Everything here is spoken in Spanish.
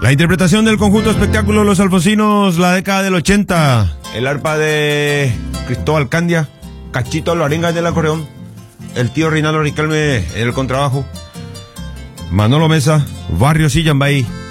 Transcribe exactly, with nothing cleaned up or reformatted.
La interpretación del conjunto espectáculo Los Alfonsinos, la década del ochenta. El arpa de Cristóbal Candia, Cachito Loarenga en el acordeón, el tío Reinaldo Riquelme en el contrabajo, Manolo Mesa, Barrios y Yambay